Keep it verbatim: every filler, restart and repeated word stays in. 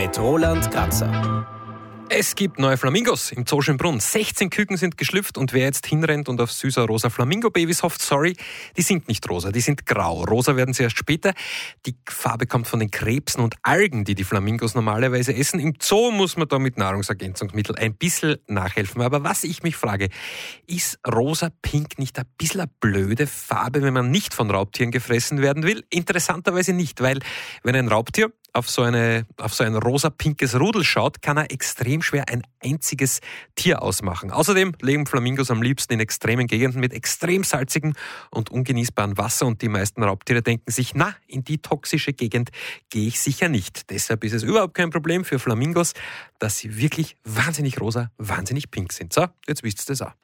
mit Roland Ganzer. Es gibt neue Flamingos im Zoo Schönbrunn. sechzehn Küken sind geschlüpft und wer jetzt hinrennt und auf süßer rosa Flamingo-Babys hofft, sorry, die sind nicht rosa, die sind grau. Rosa werden sie erst später. Die Farbe kommt von den Krebsen und Algen, die die Flamingos normalerweise essen. Im Zoo muss man da mit Nahrungsergänzungsmitteln ein bisschen nachhelfen. Aber was ich mich frage, ist rosa-pink nicht ein bisschen eine blöde Farbe, wenn man nicht von Raubtieren gefressen werden will? Interessanterweise nicht, weil wenn ein Raubtier auf so, eine, auf so ein rosa-pinkes Rudel schaut, kann er extrem schwer ein einziges Tier ausmachen. Außerdem leben Flamingos am liebsten in extremen Gegenden mit extrem salzigem und ungenießbarem Wasser und die meisten Raubtiere denken sich, na, in die toxische Gegend gehe ich sicher nicht. Deshalb ist es überhaupt kein Problem für Flamingos, dass sie wirklich wahnsinnig rosa, wahnsinnig pink sind. So, jetzt wisst ihr das auch.